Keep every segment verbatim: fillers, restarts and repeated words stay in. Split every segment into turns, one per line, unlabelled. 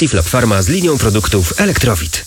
Stiflab Pharma z linią produktów Elektrowit.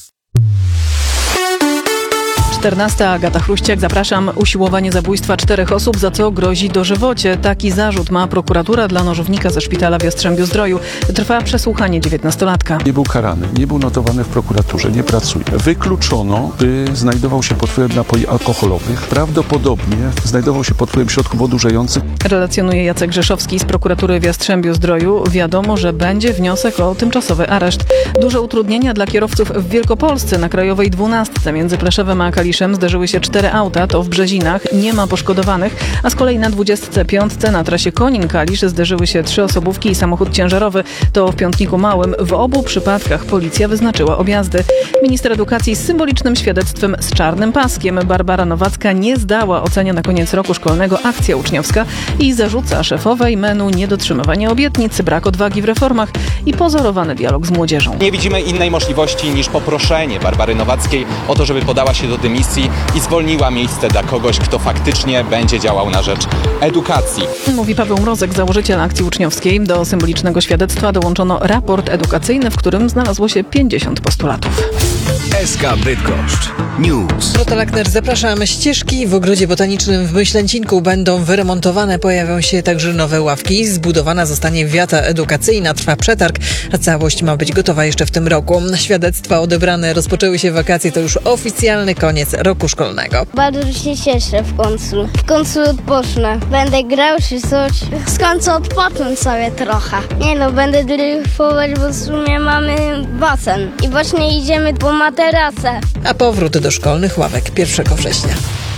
czternasta. Agata Chruściak, zapraszam. Usiłowanie zabójstwa czterech osób, za co grozi dożywocie. Taki zarzut ma prokuratura dla nożownika ze szpitala w Jastrzębiu-Zdroju. Trwa przesłuchanie dziewiętnastolatka.
Nie był karany, nie był notowany w prokuraturze, nie pracuje. Wykluczono, by znajdował się pod wpływem napoi alkoholowych. Prawdopodobnie znajdował się pod wpływem środków odurzających.
Relacjonuje Jacek Rzeszowski z prokuratury w Jastrzębiu-Zdroju. Wiadomo, że będzie wniosek o tymczasowy areszt. Duże utrudnienia dla kierowców w Wielkopolsce. Na Krajowej dwunastce między Pleszewem a Kaliszem zderzyły się cztery auta, to w Brzezinach, nie ma poszkodowanych, a z kolei na dwudziestce piątce na trasie Konin-Kalisz zderzyły się trzy osobówki i samochód ciężarowy, to w Piątniku Małym. W obu przypadkach policja wyznaczyła objazdy. Minister edukacji z symbolicznym świadectwem z czarnym paskiem. Barbara Nowacka nie zdała, ocenia na koniec roku szkolnego akcja uczniowska i zarzuca szefowej M E N-u niedotrzymywanie obietnic, brak odwagi w reformach i pozorowany dialog z młodzieżą.
Nie widzimy innej możliwości niż poproszenie Barbary Nowackiej o to, żeby podała się do dymisji i zwolniła miejsce dla kogoś, kto faktycznie będzie działał na rzecz edukacji.
Mówi Paweł Mrozek, założyciel akcji uczniowskiej. Do symbolicznego świadectwa dołączono raport edukacyjny, w którym znalazło się pięćdziesiąt postulatów.
S K Bydgoszcz News.
Dorota Lackner, zapraszam. Ścieżki w Ogrodzie Botanicznym w Myślęcinku będą wyremontowane. Pojawią się także nowe ławki. Zbudowana zostanie wiata edukacyjna. Trwa przetarg, a całość ma być gotowa jeszcze w tym roku. Świadectwa odebrane rozpoczęły się wakacje. To już oficjalny koniec roku szkolnego.
Bardzo się cieszę w końcu. W końcu odpocznę. Będę grał czy coś. W końcu odpocząć sobie trochę. Nie no, będę dryfować, bo w sumie mamy basen. I właśnie idziemy po materacę.
A powrót do szkolnych ławek pierwszego września.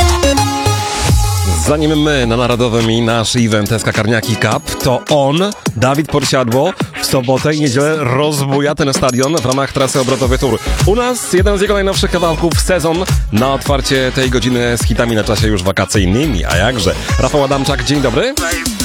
Zanim my na Narodowym i nasz event S K Karniaki Cup, to on, Dawid Podsiadło, w sobotę i niedzielę rozbuja ten stadion w ramach trasy obrotowej Tour. U nas jeden z jego najnowszych kawałków, Sezon, na otwarcie tej godziny z hitami na czasie już wakacyjnymi, a jakże. Rafał Adamczak, dzień dobry.